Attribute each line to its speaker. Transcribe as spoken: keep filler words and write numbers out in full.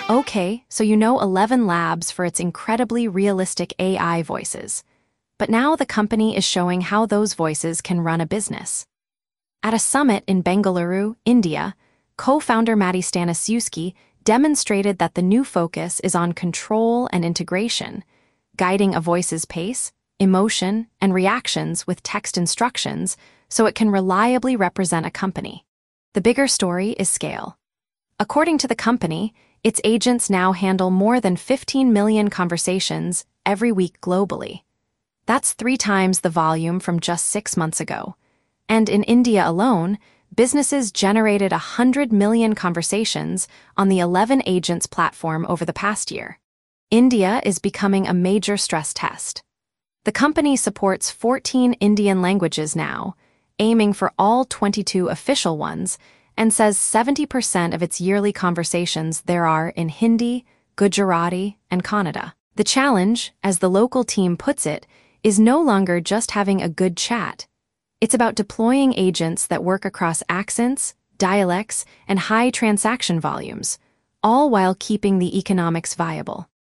Speaker 1: Okay, so you know Eleven Labs for its incredibly realistic A I voices. But now the company is showing how those voices can run a business. At a summit in Bengaluru, India, co-founder Matti Stanisiewski demonstrated that the new focus is on control and integration, guiding a voice's pace, emotion, and reactions with text instructions so it can reliably represent a company. The bigger story is scale. According to the company, its agents now handle more than fifteen million conversations every week globally. That's three times the volume from just six months ago. And in India alone, businesses generated one hundred million conversations on the Eleven Agents platform over the past year. India is becoming a major stress test. The company supports fourteen Indian languages now, aiming for all twenty-two official ones, and says seventy percent of its yearly conversations there are in Hindi, Gujarati, and Kannada. The challenge, as the local team puts it, is no longer just having a good chat. It's about deploying agents that work across accents, dialects, and high transaction volumes, all while keeping the economics viable.